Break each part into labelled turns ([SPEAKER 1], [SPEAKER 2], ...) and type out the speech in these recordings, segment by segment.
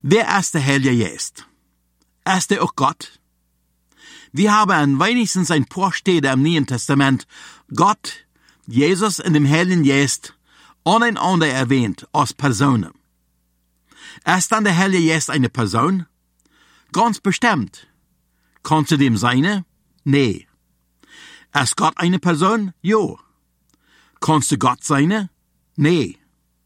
[SPEAKER 1] Wer ist der Heilige Geist? Ist er auch Gott? Wir haben an wenigstens ein paar Stellen im Neuen Testament Gott, Jesus und dem Heiligen Geist aneinander erwähnt als Personen. Ist dann der Heilige Geist eine Person? Ganz bestimmt. Kannst du dem sein? Nee. Ist Gott eine Person? Jo. Kannst du Gott sein? Nee.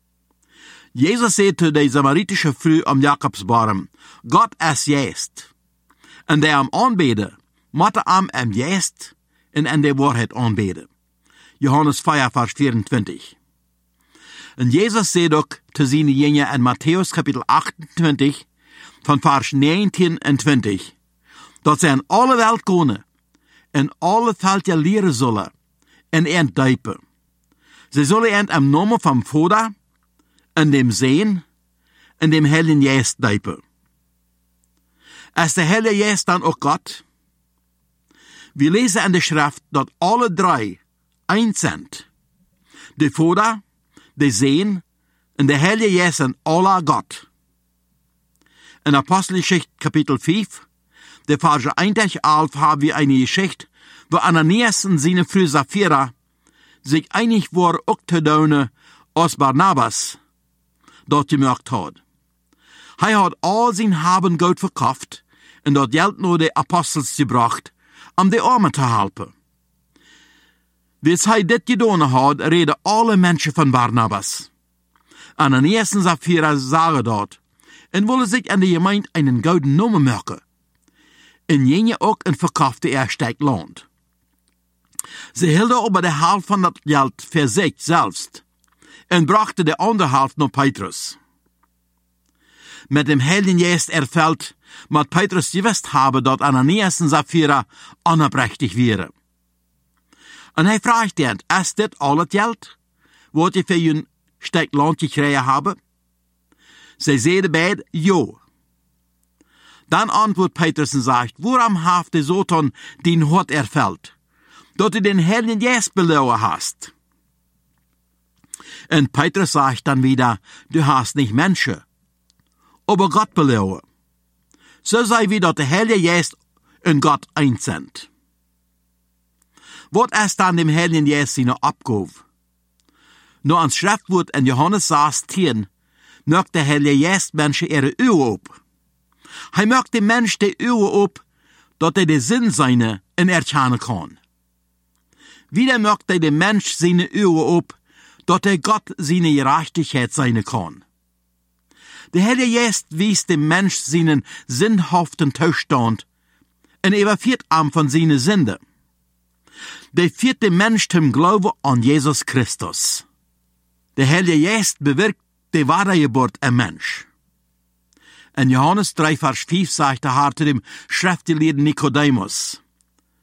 [SPEAKER 1] Jesus sagte der samaritische Frau am Jakobsbaum, Gott ist Geist. Und der am anbeten, muss am Geist und an der Wahrheit anbeten. Johannes 4, Vers 24. Und Jesus sagt auch zu seinen Jüngern in Matthäus Kapitel 28, von Vers 19 und 20, dass sie in alle Welt gehen, in alle Völker lehren sollen, en deupen. Sie sollen en am Namen vom Vater, in dem Sehen, in dem Heiligen Geist deupen. Ist der Heilige Geist dann auch Gott? Wir lesen in der Schrift, dass alle drei eins sind. Der Vater, der Sehen und der Heilige Geist sind alle Gott. In Apostelgeschichte Kapitel 5, der Vers 1-11 haben wir eine Geschichte, wo Ananias und seine Frau Sapphira sich einig war, auch zu tun, als Barnabas dort gemerkt hat. Er hat all sein Haben Geld verkauft und dort Geld nur den Apostels gebracht, um die Armen zu helfen. Wie er das getan hat, reden alle Menschen von Barnabas. Ananias und Sapphira sagen dort, und wollen sich an die Gemeinde einen gouden Namen merken. En jene ook een verkaufte sterk Land. Sie hielden aber de Hälfte von dat Geld für sich selbst und brachten de andere Hälfte nach Petrus. Mit dem Heiligen Geist erfüllt, muss Petrus gewusst haben, dass Ananias und Sapphira unabrächtig wären. Und er fragt ihn, ist das alles Geld, was ihr für ein Stück Land gekriegt haben? Sie sagen beide, ja. Dann antwortet Petrus und sagt, woran haft der Satan den Hort erfüllt, dass du den Heiligen Geist belogen hast? Und Petrus sagt dann wieder, du hast nicht Menschen, aber Gott belogen. So sei wie, dass der Heilige Geist und Gott eins sind. Was ist dann dem Heiligen Geist seine Abgabe? Nur ans Schriftwort in Johannes 16, mögt der Heilige Geist Menschen ihre Augen ab. Er mögt dem Mensch die Augen ab, dass den Sinn seine in erkennen kann. Wieder mögt dem Mensch seine Augen ab, dass Gott seine Gerechtigkeit sein kann. Der Heilige Geist wies dem Mensch seinen sinnhaften Zustand und überführt ihm von seinen Sünden. Der führt den Mensch zum Glauben an Jesus Christus. Der Heilige Geist bewirkt die Wiedergeburt im Mensch. In Johannes 3, Vers 5 sagt der Herr zu dem Schriftgelehrten Nikodemus,